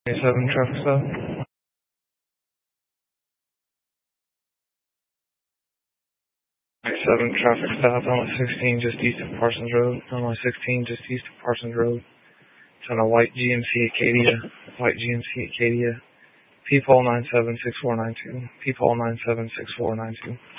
7 traffic stop. 7 traffic stop on 16 just east of Parsons Road. On 16 just east of Parsons Road. It's on a white GMC Acadia. White GMC Acadia. P-Pole 976492. P-Pole 976492.